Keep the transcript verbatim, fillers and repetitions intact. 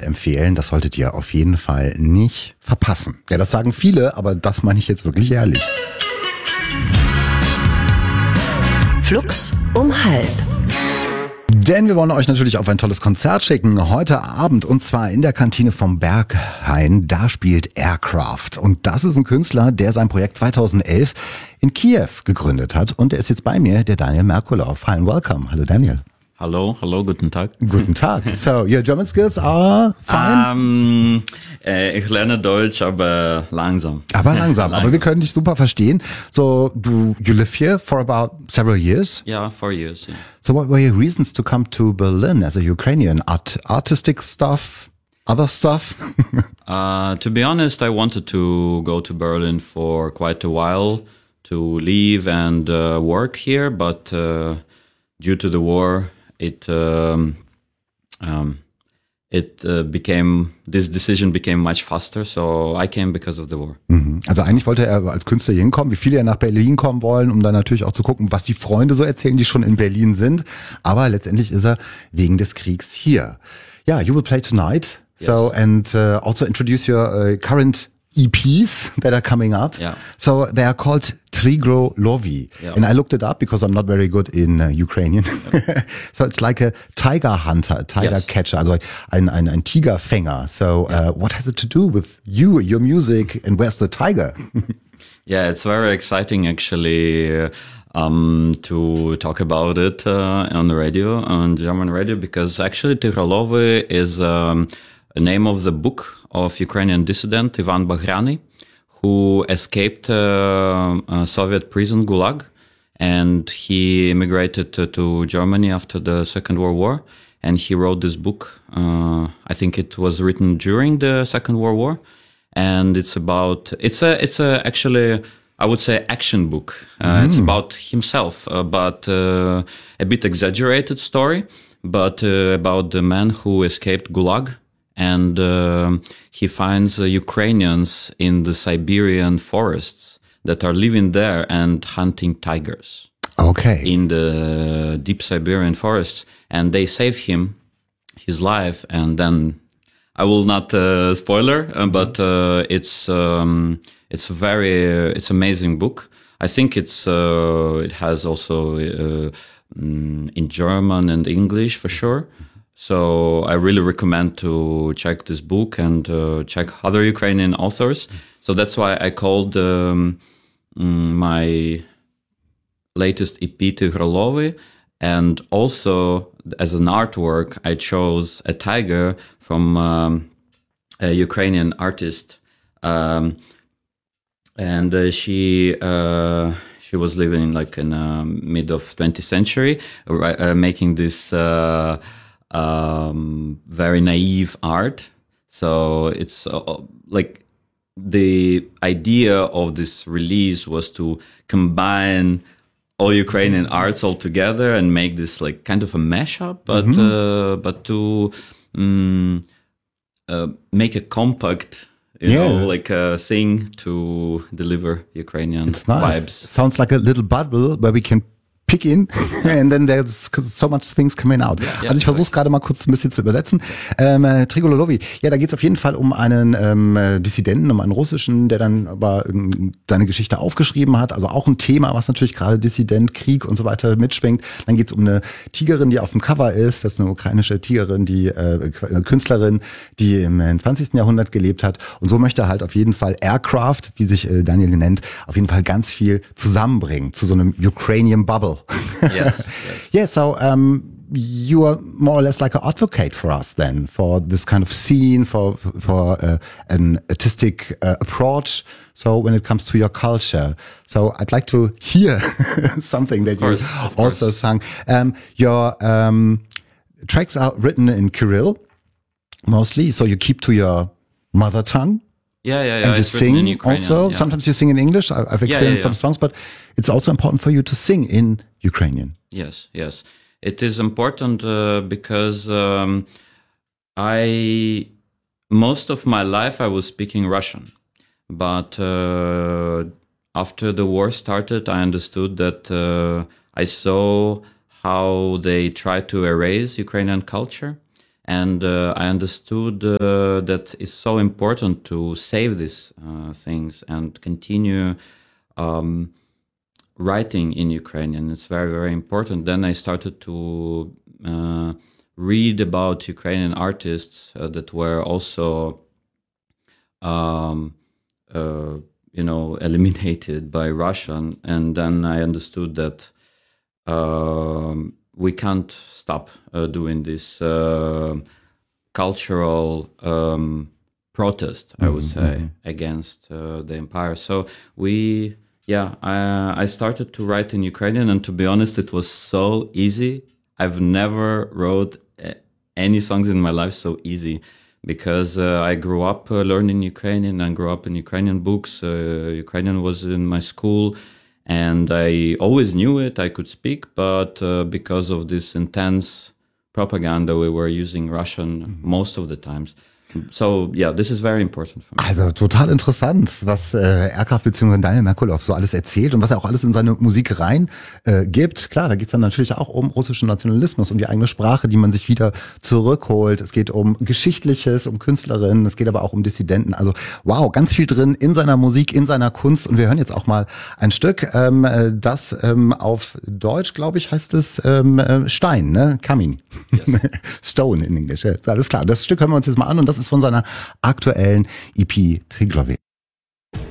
empfehlen. Das solltet ihr auf jeden Fall nicht verpassen. Ja, das sagen viele, aber das meine ich jetzt wirklich ehrlich. Flux um halb. Denn wir wollen euch natürlich auf ein tolles Konzert schicken, heute Abend, und zwar in der Kantine vom Berghain. Da spielt Aircraft. Und das ist ein Künstler, der sein Projekt zweitausendelf in Kiew gegründet hat. Und er ist jetzt bei mir, der Daniel Merkulov. Hi and welcome. Hallo Daniel. Hallo, hallo, guten Tag. Guten Tag. So, your German skills are fine? Um, äh, ich lerne Deutsch, aber langsam. Aber langsam, aber wir können dich super verstehen. So, du, you live here for about several years? Yeah, four years. Yeah. So what were your reasons to come to Berlin as a Ukrainian? Art, artistic stuff? Other stuff? uh, to be honest, I wanted to go to Berlin for quite a while to live and uh, work here, but uh, due to the war, it um, um, it uh, became this decision became much faster, so I came because of the war. Also eigentlich wollte er als Künstler hier hinkommen, wie viele ja nach Berlin kommen wollen, um dann natürlich auch zu gucken, was die Freunde so erzählen, die schon in Berlin sind. Aber letztendlich ist er wegen des Kriegs hier. Yeah, you will play tonight. So yes. and uh, also introduce your uh, current E Ps that are coming up. Yeah. So they are called Trigro Lovi. Yeah. And I looked it up because I'm not very good in uh, Ukrainian. Yeah. So it's like a tiger hunter, a tiger yes. catcher, also ein, ein, ein Tigerfänger. So yeah. uh, what has it to do with you, your music, and where's the tiger? Yeah, it's very exciting actually uh, um, to talk about it uh, on the radio, on German radio, because actually Trigro Lovi is um, a name of the book of Ukrainian dissident Ivan Baghrani, who escaped uh, a Soviet prison Gulag, and he immigrated to, to Germany after the Second World War, and he wrote this book. Uh, I think it was written during the Second World War, and it's about it's a it's a actually I would say action book. Uh, mm. It's about himself, uh, but uh, a bit exaggerated story, but uh, about the man who escaped Gulag. And uh, he finds uh, Ukrainians in the Siberian forests that are living there and hunting tigers. Okay. In the deep Siberian forests. And they save him, his life. And then, I will not uh, spoiler, uh, but uh, it's um, it's very, uh, it's amazing book. I think it's uh, it has also uh, in German and English for sure. So I really recommend to check this book and uh, check other Ukrainian authors. So that's why I called um, my latest E P Trigro Lovi. And also as an artwork, I chose a tiger from um, a Ukrainian artist. Um, and uh, she uh, she was living like in the mid of twentieth century, uh, making this uh, um very naive art. So it's uh, like the idea of this release was to combine all Ukrainian arts all together and make this like kind of a mashup, but mm-hmm. uh, but to um, uh, make a compact, you yeah. know, like a thing to deliver Ukrainian it's nice. Vibes. Sounds like a little bubble where we can pick in and then there's so much things coming out. Ja, also ich versuche es gerade mal kurz ein bisschen zu übersetzen. Ähm, Trigro Lovi, ja, da geht es auf jeden Fall um einen ähm, Dissidenten, um einen russischen, der dann aber seine Geschichte aufgeschrieben hat. Also auch ein Thema, was natürlich gerade Dissident, Krieg und so weiter mitschwingt. Dann geht es um eine Tigerin, die auf dem Cover ist. Das ist eine ukrainische Tigerin, die äh, Künstlerin, die im zwanzigsten Jahrhundert gelebt hat. Und so möchte er halt auf jeden Fall Aircraft, wie sich äh, Daniel nennt, auf jeden Fall ganz viel zusammenbringen zu so einem Ukrainian Bubble. Yes, yes. Yeah, so um, you are more or less like an advocate for us then, for this kind of scene, for for uh, an artistic uh, approach. So when it comes to your culture, so I'd like to hear something that course, you also sang. Um, your um, tracks are written in Kirill mostly, so you keep to your mother tongue. Yeah, yeah, yeah. And you sing also. Yeah. Sometimes you sing in English. I've experienced yeah, yeah, yeah. some songs, but it's also important for you to sing in Ukrainian. Yes, yes. It is important uh, because um, I, most of my life I was speaking Russian. But uh, after the war started, I understood that uh, I saw how they tried to erase Ukrainian culture. And uh, I understood uh, that it's so important to save these uh, things and continue um, writing in Ukrainian. It's very, very important. Then I started to uh, read about Ukrainian artists uh, that were also, um, uh, you know, eliminated by Russian. And then I understood that um, we can't stop uh, doing this uh, cultural um, protest, I would say, mm-hmm. against uh, the empire. So we, yeah, I, I started to write in Ukrainian, and to be honest, it was so easy. I've never wrote any songs in my life so easy, because uh, I grew up uh, learning Ukrainian and grew up in Ukrainian books. Uh, Ukrainian was in my school. And I always knew it, I could speak, but uh, because of this intense propaganda, we were using Russian mm-hmm. most of the times. So, yeah, this is very important for me. Also total interessant, was äh, Aircraft bzw. Daniel Merkulov so alles erzählt und was er auch alles in seine Musik rein äh, gibt. Klar, da geht es dann natürlich auch um russischen Nationalismus, um die eigene Sprache, die man sich wieder zurückholt. Es geht um Geschichtliches, um Künstlerinnen, es geht aber auch um Dissidenten. Also wow, ganz viel drin in seiner Musik, in seiner Kunst. Und wir hören jetzt auch mal ein Stück, ähm, das ähm, auf Deutsch, glaube ich, heißt es ähm, Stein, ne? Kamin. Yes. Stone in Englisch, ja, ist alles klar. Das Stück hören wir uns jetzt mal an und das ist von seiner aktuellen E P Triglavier.